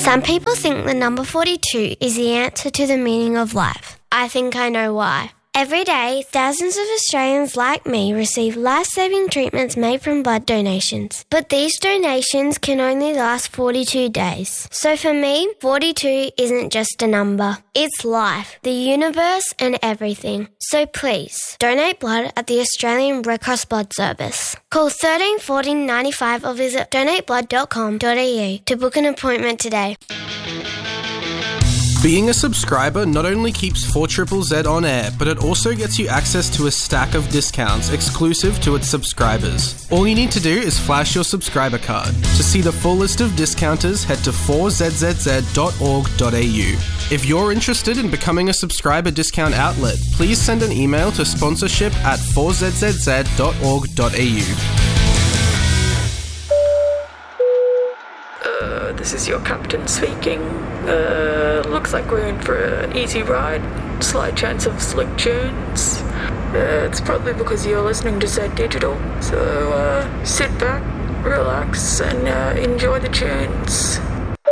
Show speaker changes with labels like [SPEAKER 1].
[SPEAKER 1] Some people think the number 42 is the answer to the meaning of life. I think I know why. Every day, thousands of Australians like me receive life-saving treatments made from blood donations. But these donations can only last 42 days. So for me, 42 isn't just a number. It's life, the universe and everything. So please, donate blood at the Australian Red Cross Blood Service. Call 13 14 95 or visit donateblood.com.au to book an appointment today.
[SPEAKER 2] Being a subscriber not only keeps 4ZZZ on air, but it also gets you access to a stack of discounts exclusive to its subscribers. All you need to do is flash your subscriber card. To see the full list of discounters, head to 4ZZZ.org.au. If you're interested in becoming a subscriber discount outlet, please send an email to sponsorship@4ZZZ.org.au.
[SPEAKER 3] This is your captain speaking. Looks like we're in for an easy ride. Slight chance of slick tunes. It's probably because you're listening to Z Digital. So sit back, relax, and enjoy the tunes.